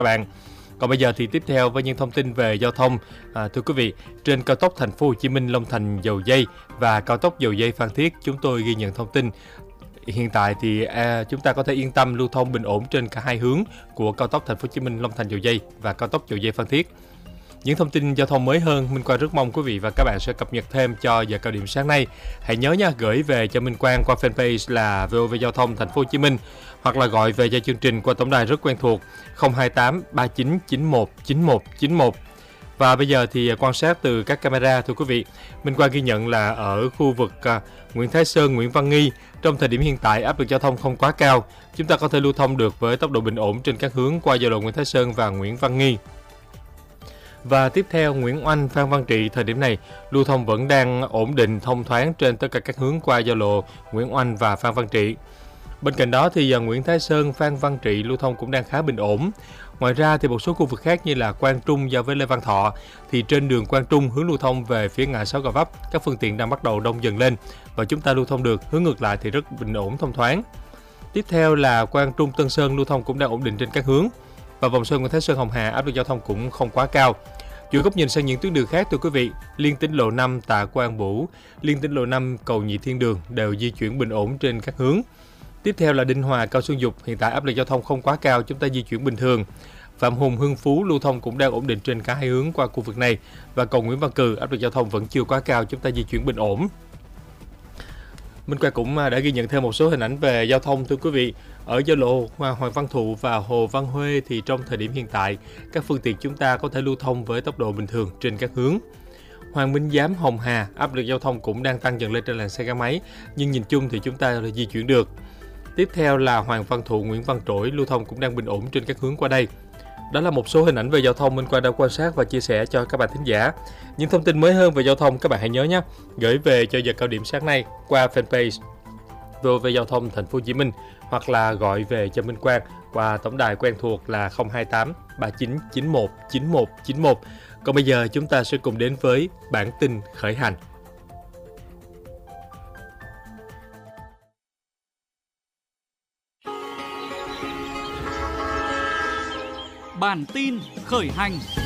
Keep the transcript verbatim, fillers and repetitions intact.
các bạn. Còn bây giờ thì tiếp theo với những thông tin về giao thông. À, thưa quý vị, trên cao tốc Thành phố Hồ Chí Minh Long Thành Dầu Giây và cao tốc Dầu Giây Phan Thiết, chúng tôi ghi nhận thông tin hiện tại thì à, chúng ta có thể yên tâm lưu thông bình ổn trên cả hai hướng của cao tốc Thành phố Hồ Chí Minh Long Thành Dầu Giây và cao tốc Dầu Giây Phan Thiết. Những thông tin giao thông mới hơn, Minh Quang rất mong quý vị và các bạn sẽ cập nhật thêm cho giờ cao điểm sáng nay. Hãy nhớ nha, gửi về cho Minh Quang qua fanpage là vê o vê Giao thông Thành phố Hồ Chí Minh hoặc là gọi về cho chương trình qua tổng đài rất quen thuộc không hai tám ba chín chín một chín một chín một. Và bây giờ thì quan sát từ các camera, thưa quý vị, Minh Quang ghi nhận là ở khu vực uh, Nguyễn Thái Sơn, Nguyễn Văn Nghi, trong thời điểm hiện tại áp lực giao thông không quá cao, chúng ta có thể lưu thông được với tốc độ bình ổn trên các hướng qua giao lộ Nguyễn Thái Sơn và Nguyễn Văn Nghi. Và tiếp theo, Nguyễn Oanh, Phan Văn Trị, thời điểm này lưu thông vẫn đang ổn định thông thoáng trên tất cả các hướng qua giao lộ Nguyễn Oanh và Phan Văn Trị. Bên cạnh đó thì Nguyễn Thái Sơn, Phan Văn Trị lưu thông cũng đang khá bình ổn. Ngoài ra thì một số khu vực khác như là Quang Trung giao với Lê Văn Thọ thì trên đường Quang Trung hướng lưu thông về phía ngã sáu Gò Vấp, các phương tiện đang bắt đầu đông dần lên và chúng ta lưu thông được. Hướng ngược lại thì rất bình ổn thông thoáng. Tiếp theo là Quang Trung Tân Sơn lưu thông cũng đang ổn định trên các hướng. Và vòng xoay Nguyễn Thái Sơn Hồng Hà áp lực giao thông cũng không quá cao. Chuyển góc nhìn sang những tuyến đường khác, thưa quý vị, Liên Tỉnh lộ năm Tạ Quang Bửu, Liên Tỉnh lộ năm Cầu Nhị Thiên Đường đều di chuyển bình ổn trên các hướng. Tiếp theo là Đinh Hòa Cao Xuân Dục, hiện tại áp lực giao thông không quá cao, chúng ta di chuyển bình thường. Phạm Hùng Hưng Phú lưu thông cũng đang ổn định trên cả hai hướng qua khu vực này, và cầu Nguyễn Văn Cừ áp lực giao thông vẫn chưa quá cao, chúng ta di chuyển bình ổn. Minh Quang cũng đã ghi nhận thêm một số hình ảnh về giao thông, thưa quý vị. Ở giao lộ Hoàng Văn Thụ và Hồ Văn Huê thì trong thời điểm hiện tại, các phương tiện chúng ta có thể lưu thông với tốc độ bình thường trên các hướng. Hoàng Minh Giám Hồng Hà, áp lực giao thông cũng đang tăng dần lên trên làn xe gắn máy, nhưng nhìn chung thì chúng ta di chuyển được. Tiếp theo là Hoàng Văn Thụ, Nguyễn Văn Trỗi, lưu thông cũng đang bình ổn trên các hướng qua đây. Đó là một số hình ảnh về giao thông Minh Quang đã quan sát và chia sẻ cho các bạn thính giả. Những thông tin mới hơn về giao thông các bạn hãy nhớ nhé, gửi về cho giờ cao điểm sáng nay qua fanpage vê o vê Giao thông Thành phố Hồ Chí Minh hoặc là gọi về cho Minh Quang qua tổng đài quen thuộc là không hai tám ba chín chín một chín một chín một. Còn bây giờ chúng ta sẽ cùng đến với bản tin khởi hành. Bản tin khởi hành.